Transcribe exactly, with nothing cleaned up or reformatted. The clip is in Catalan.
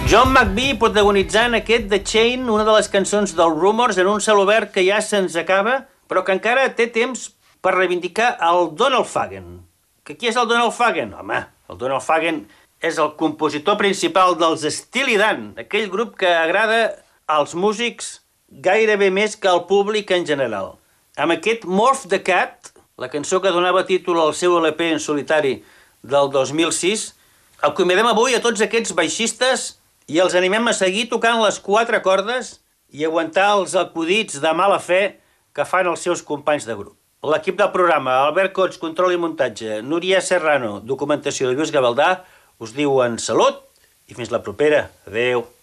John McVie protagonitzant aquest The Chain, una de les cançons dels Rumors, en un celobert que ja se'ns acaba, però que encara té temps per reivindicar el Donald Fagen. Que qui és el Donald Fagen? Home, el Donald Fagen és el compositor principal dels Steely Dan, aquell grup que agrada als músics gairebé més que al públic en general. Amb aquest Morph the Cat, la cançó que donava títol al seu L P en solitari del dos mil sis, acomiadem avui a tots aquests baixistes i els animem a seguir tocant les quatre cordes i aguantar els acudits de mala fe que fan els seus companys de grup. L'equip del programa, Albert Cots, control i muntatge, Núria Serrano, documentació de Lluís Gavaldà, us diuen salut i fins la propera. Adéu.